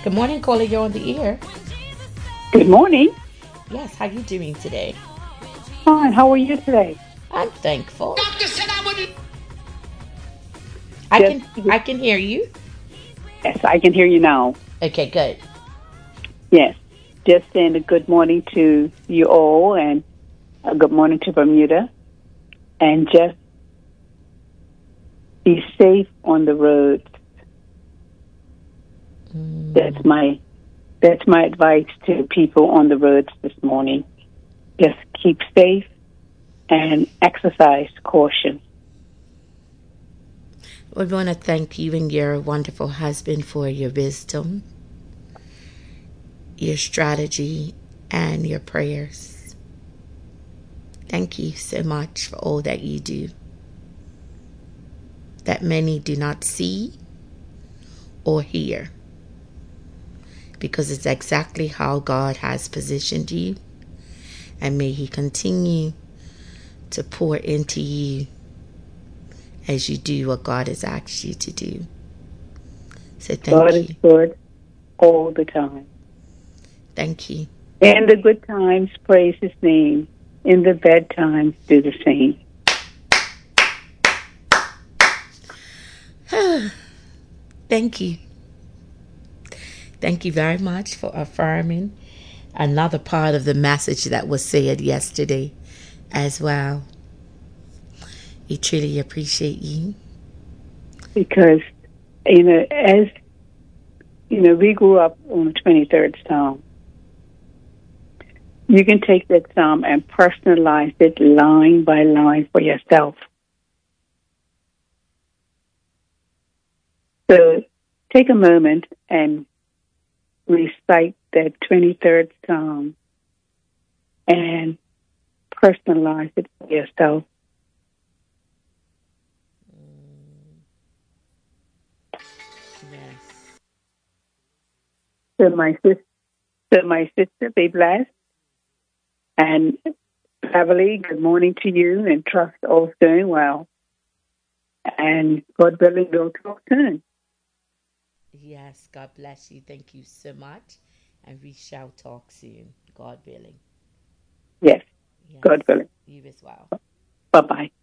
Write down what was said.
Good morning, caller. You're on the air. Good morning. Yes, how you doing today? Fine. How are you today? I'm thankful. Doctor said I wouldn't. I Just can I can hear you. yes, I can hear you now. Okay, good. Yes. Just saying a good morning to you all and a good morning to Bermuda. And just be safe on the road. That's Mm, my that's my advice to people on the roads this morning. Just keep safe and exercise caution. we want to thank you and your wonderful husband for your wisdom, your strategy, and your prayers. Thank you so much for all that you do that many do not see or hear, because it's exactly how God has positioned you, and may He continue to pour into you as you do what God has asked you to do. So God thank is you. good all the time. Thank you. In the good times, praise his name. In the bad times, do the same. Thank you. Thank you very much for affirming another part of the message that was said yesterday as well. We truly appreciate you. Because, as we grew up on the 23rd Psalm. You can take that Psalm and personalize it line by line for yourself. So take a moment and recite that 23rd Psalm and personalize it for yourself. Yes. So my sister, be blessed. And Beverly, good morning to you, and trust all's doing well. And God willing, we'll talk soon. Yes. God bless you. Thank you so much. And we shall talk soon, God willing. Yes, Yes. God willing. You as well. Bye-bye.